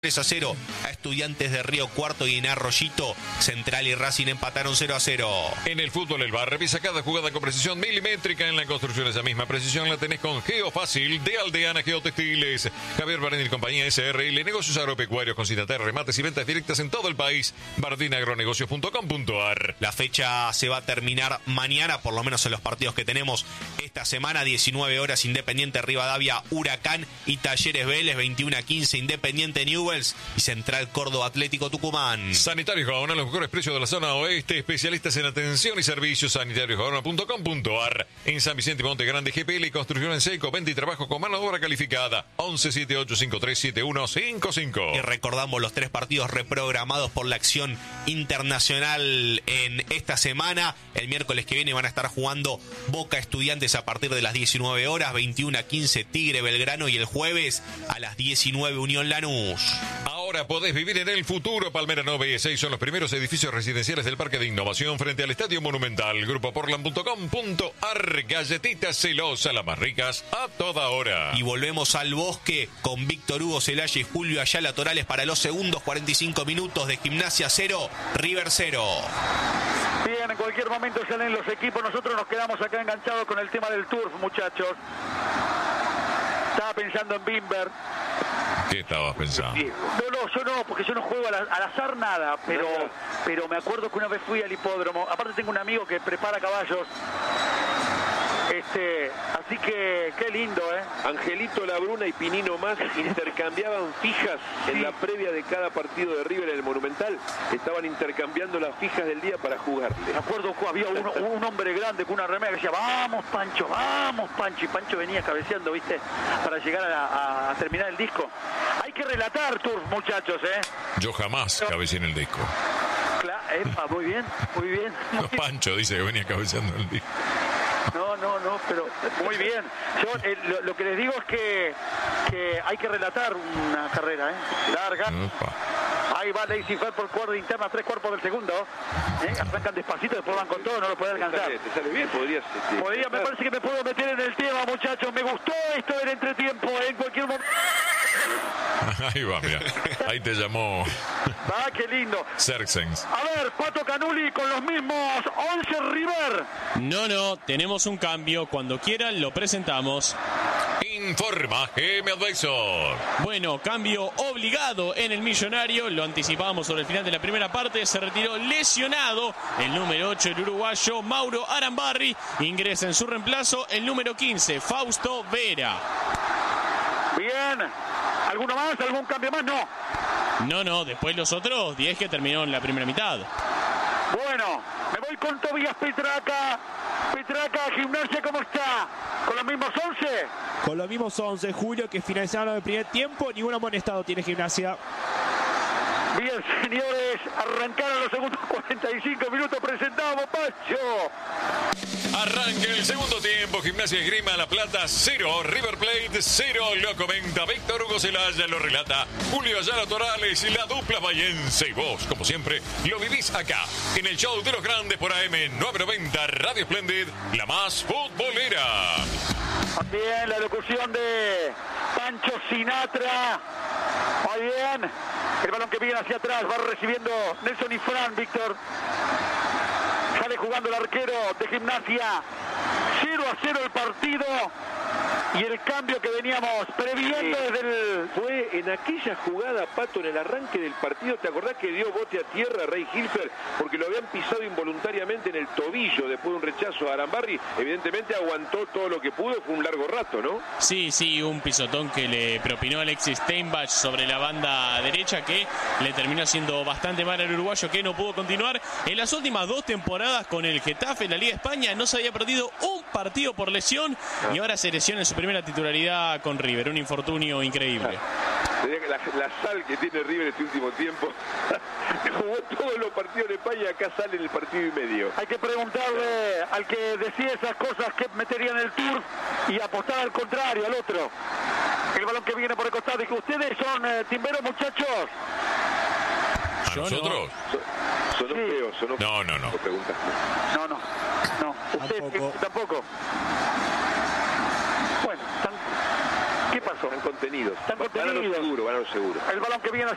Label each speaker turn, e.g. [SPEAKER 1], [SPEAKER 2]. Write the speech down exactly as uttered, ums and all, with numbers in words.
[SPEAKER 1] tres a cero a Estudiantes de Río Cuarto, y en Arroyito Central y Racing empataron cero a cero.
[SPEAKER 2] En el fútbol El Bar, revisa cada jugada con precisión milimétrica. En la construcción esa misma precisión la tenés con Geofácil de Aldeana Geotextiles. Javier Barén y compañía S R L, negocios agropecuarios con citatares, remates y ventas directas en todo el país. bardinagronegocios punto com punto a r.
[SPEAKER 1] La fecha se va a terminar mañana, por lo menos en los partidos que tenemos esta semana. diecinueve horas Independiente Rivadavia Huracán y Talleres Vélez. veintiuno a quince Independiente Newell's y Central Córdoba Atlético Tucumán.
[SPEAKER 2] Sanitarios Gaona, los mejores precios de la zona oeste, especialistas en atención y servicios. sanitarios gaona punto com punto a r. En San Vicente y Monte Grande, G P L y construcción en seco, venta y trabajo con mano de obra calificada. once setenta y ocho cincuenta y tres setenta y uno cincuenta y cinco.
[SPEAKER 1] Y recordamos los tres partidos reprogramados por la acción internacional en esta semana. El miércoles que viene van a estar jugando Boca Estudiantes a partir de las diecinueve horas, veintiuno a quince Tigre Belgrano, y el jueves a las diecinueve Unión Lanús.
[SPEAKER 2] Ahora podés vivir en el futuro. Palmera nueve y seis son los primeros edificios residenciales del Parque de Innovación frente al Estadio Monumental. grupo portland punto com punto a r. Galletitas Celosa, las más ricas a toda hora.
[SPEAKER 1] Y volvemos al bosque con Víctor Hugo Celaya y Julio Ayala Torales para los segundos cuarenta y cinco minutos de Gimnasia cero, River cero.
[SPEAKER 3] Bien, en cualquier momento salen los equipos. Nosotros nos quedamos acá enganchados con el tema del turf, muchachos. Estaba pensando en Bimber.
[SPEAKER 2] ¿Qué estabas pensando?
[SPEAKER 3] No, no, yo no, porque yo no juego al, al azar nada, pero, pero me acuerdo que una vez fui al hipódromo. Aparte tengo un amigo que prepara caballos. Este, así que qué lindo, ¿eh?
[SPEAKER 4] Angelito Labruna y Pinino Más intercambiaban fijas sí. En la previa de cada partido de River en el Monumental. Estaban intercambiando las fijas del día para jugarle.
[SPEAKER 3] Me acuerdo que había un, un hombre grande con una remera que decía, vamos Pancho, vamos Pancho. Y Pancho venía cabeceando, ¿viste? Para llegar a, a, a terminar el disco. Hay que relatar, Turf, muchachos, ¿eh?
[SPEAKER 2] Yo jamás cabeceé en el disco.
[SPEAKER 3] Claro, epa, muy bien, muy bien. Muy
[SPEAKER 2] no, Pancho dice que venía cabeceando en el disco.
[SPEAKER 3] No, no, no, pero muy bien. Yo eh, lo, lo que les digo es que, que hay que relatar una carrera, ¿eh? Larga. Opa. Ahí va Lazy Fed por cuerda interna, tres cuerpos del segundo. ¿Eh? Arrancan despacito, después van con todo, no lo puede alcanzar.
[SPEAKER 4] Te sale, te sale bien, podrías... Este,
[SPEAKER 3] Podría, me parece que me puedo meter en el tema, muchachos. Me gustó esto del entretiempo, ¿eh? En cualquier momento...
[SPEAKER 2] Ahí va, mira. Ahí te llamó...
[SPEAKER 3] Ah, qué lindo.
[SPEAKER 2] Serxens.
[SPEAKER 3] A ver, Pato Canuli con los mismos once River.
[SPEAKER 5] No, no, tenemos un cambio. Cuando quieran lo presentamos.
[SPEAKER 2] Informa G M Advisor.
[SPEAKER 5] Bueno, cambio obligado en el Millonario. Lo anticipábamos sobre el final de la primera parte. Se retiró lesionado el número ocho, el uruguayo Mauro Arambarri. Ingresa en su reemplazo el número quince, Fausto Vera.
[SPEAKER 3] Bien. ¿Alguno más? ¿Algún cambio más? No.
[SPEAKER 5] No, no. Después los otros diez que terminó en la primera mitad.
[SPEAKER 3] Bueno, me voy con Tobías Petraca. Petraca, Gimnasia, ¿cómo está? ¿Con los mismos once?
[SPEAKER 6] Con los mismos once, Julio, que finalizaron el primer tiempo. Ningún amonestado tiene Gimnasia.
[SPEAKER 3] Bien, señores, arrancaron los segundos cuarenta y cinco minutos. Presentamos, Pacho.
[SPEAKER 2] Arranca el segundo tiempo. Gimnasia Esgrima La Plata cero, River Plate cero. Lo comenta Víctor Hugo Celaya, lo relata Julio Ayala Torales y la dupla bahiense. Y vos, como siempre, lo vivís acá, en el show de los grandes por A M novecientos noventa Radio Splendid, la más futbolera.
[SPEAKER 3] Bien, la locución de Pancho Sinatra. Muy bien. El balón que viene hacia atrás, va recibiendo Nelson y Fran, Víctor. Sale jugando el arquero de Gimnasia. cero a cero el partido. Y el cambio que veníamos previendo
[SPEAKER 4] sí.
[SPEAKER 3] desde el...
[SPEAKER 4] Fue en aquella jugada, Pato, en el arranque del partido. ¿Te acordás que dio bote a tierra a Ray Hilfer? Porque lo habían pisado involuntariamente en el tobillo después de un rechazo a Arambarri. Evidentemente aguantó todo lo que pudo. Fue un largo rato, ¿no?
[SPEAKER 5] Sí, sí, un pisotón que le propinó Alexis Steinbach sobre la banda derecha, que le terminó haciendo bastante mal al uruguayo, que no pudo continuar. En las últimas dos temporadas con el Getafe en la Liga de España no se había perdido un partido por lesión ah. y ahora se lesiona en su primera titularidad con River, un infortunio increíble.
[SPEAKER 4] La, la sal que tiene River este último tiempo. Jugó todos los partidos de España, acá sale en el partido y medio.
[SPEAKER 3] Hay que preguntarle al que decía esas cosas qué metería en el Turf y apostar al contrario, al otro. El balón que viene por el costado. Dijo, ¿ustedes son eh, timberos, muchachos?
[SPEAKER 2] ¿A nosotros?
[SPEAKER 4] No. Son los
[SPEAKER 3] sí.
[SPEAKER 4] feos, son los
[SPEAKER 2] No, no, no.
[SPEAKER 3] No, no. No. ¿Ustedes tampoco? tampoco. Bueno, están... ¿Qué pasó?
[SPEAKER 4] Están contenidos.
[SPEAKER 3] Están
[SPEAKER 4] Van a lo
[SPEAKER 3] contenidos.
[SPEAKER 4] seguro, van a lo seguro.
[SPEAKER 3] El balón que viene